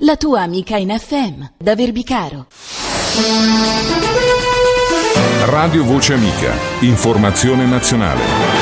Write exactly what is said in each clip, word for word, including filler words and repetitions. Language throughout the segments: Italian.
la tua amica in F M, da Verbicaro. Radio Voce Amica, informazione nazionale.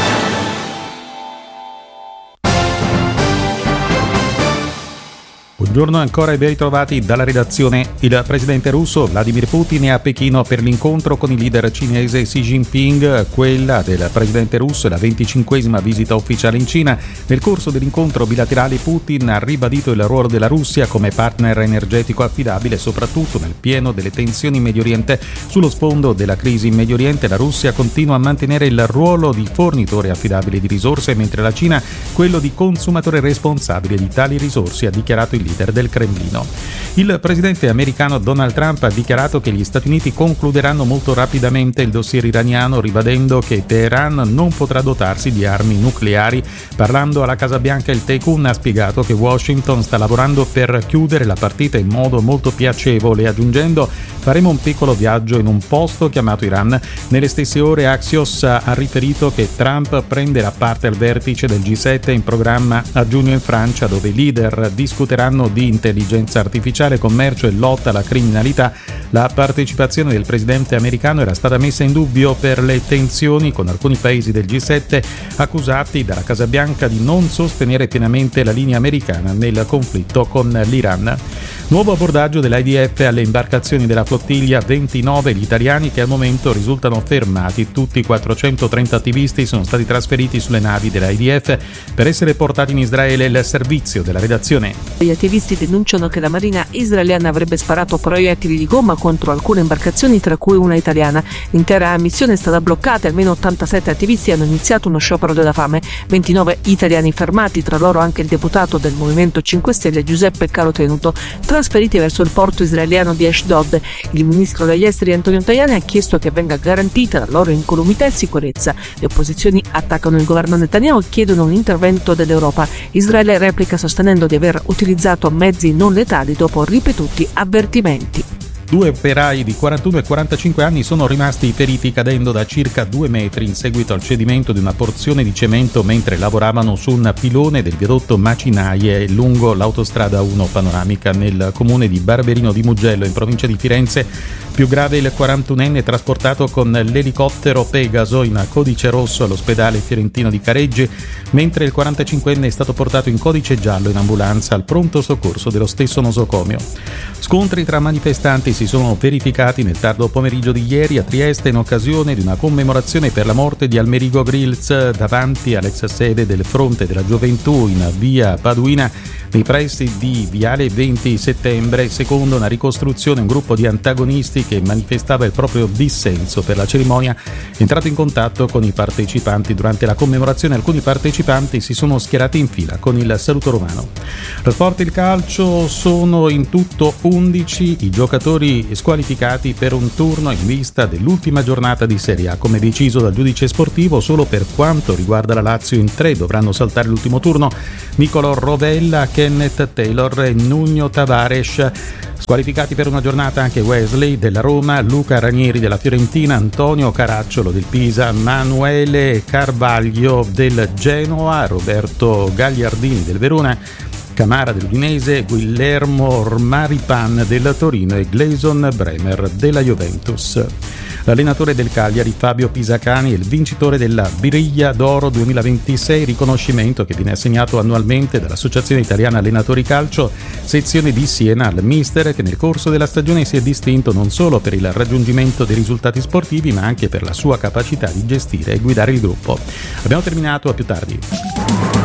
Buongiorno ancora e ben ritrovati dalla redazione. Il presidente russo Vladimir Putin è a Pechino per l'incontro con il leader cinese Xi Jinping. Quella del presidente russo è la venticinquesima visita ufficiale in Cina. Nel corso dell'incontro bilaterale Putin ha ribadito il ruolo della Russia come partner energetico affidabile, soprattutto nel pieno delle tensioni in Medio Oriente. Sullo sfondo della crisi in Medio Oriente la Russia continua a mantenere il ruolo di fornitore affidabile di risorse, mentre la Cina quello di consumatore responsabile di tali risorse, ha dichiarato il leader del Cremlino. Il presidente americano Donald Trump ha dichiarato che gli Stati Uniti concluderanno molto rapidamente il dossier iraniano, ribadendo che Teheran non potrà dotarsi di armi nucleari. Parlando alla Casa Bianca, il Tycoon ha spiegato che Washington sta lavorando per chiudere la partita in modo molto piacevole, aggiungendo: faremo un piccolo viaggio in un posto chiamato Iran. Nelle stesse ore Axios ha riferito che Trump prenderà parte al vertice del G sette in programma a giugno in Francia, dove i leader discuteranno di intelligenza artificiale, commercio e lotta alla criminalità. La partecipazione del presidente americano era stata messa in dubbio per le tensioni con alcuni paesi del G sette, accusati dalla Casa Bianca di non sostenere pienamente la linea americana nel conflitto con l'Iran. Nuovo abbordaggio dell'I D F alle imbarcazioni della flottiglia, ventinove gli italiani che al momento risultano fermati. Tutti i quattrocentotrenta attivisti sono stati trasferiti sulle navi dell'I D F per essere portati in Israele. Il servizio della redazione. Gli attivisti denunciano che la marina israeliana avrebbe sparato proiettili di gomma contro alcune imbarcazioni, tra cui una italiana. L'intera missione è stata bloccata e almeno ottantasette attivisti hanno iniziato uno sciopero della fame. ventinove italiani fermati, tra loro anche il deputato del Movimento cinque Stelle Giuseppe Carotenuto, trasferiti verso il porto israeliano di Ashdod. Il ministro degli esteri Antonio Tajani ha chiesto che venga garantita la loro incolumità e sicurezza. Le opposizioni attaccano il governo Netanyahu e chiedono un intervento dell'Europa. Israele replica sostenendo di aver utilizzato mezzi non letali dopo ripetuti avvertimenti. Due operai di quarantuno e quarantacinque anni sono rimasti feriti cadendo da circa due metri in seguito al cedimento di una porzione di cemento mentre lavoravano su un pilone del viadotto Macinaie lungo l'autostrada uno panoramica nel comune di Barberino di Mugello, in provincia di Firenze. Più grave il quarantunenne trasportato con l'elicottero Pegaso in codice rosso all'ospedale fiorentino di Careggi, mentre il quarantacinquenne è stato portato in codice giallo in ambulanza al pronto soccorso dello stesso nosocomio. Scontri tra manifestanti si sono verificati nel tardo pomeriggio di ieri a Trieste in occasione di una commemorazione per la morte di Almerico Grills davanti all'ex sede del Fronte della Gioventù in via Paduina nei pressi di Viale venti settembre. Secondo una ricostruzione, un gruppo di antagonisti che manifestava il proprio dissenso per la cerimonia è entrato in contatto con i partecipanti. Durante la commemorazione alcuni partecipanti si sono schierati in fila con il saluto romano. Lo sport e il calcio: sono in tutto undici i giocatori squalificati per un turno in vista dell'ultima giornata di Serie A. Come deciso dal giudice sportivo, solo per quanto riguarda la Lazio in tre dovranno saltare l'ultimo turno: Nicolò Rovella, Kenneth Taylor e Nuno Tavares. Squalificati per una giornata anche Wesley della Roma, Luca Ranieri della Fiorentina, Antonio Caracciolo del Pisa, Manuele Carvaglio del Genoa, Roberto Gagliardini del Verona, Camara dell'Udinese, Guillermo Maripan del Torino e Gleison Bremer della Juventus. L'allenatore del Cagliari, Fabio Pisacani, è il vincitore della Biriglia d'Oro duemilaventisei, riconoscimento che viene assegnato annualmente dall'Associazione Italiana Allenatori Calcio, sezione di Siena, al mister che nel corso della stagione si è distinto non solo per il raggiungimento dei risultati sportivi, ma anche per la sua capacità di gestire e guidare il gruppo. Abbiamo terminato, a più tardi.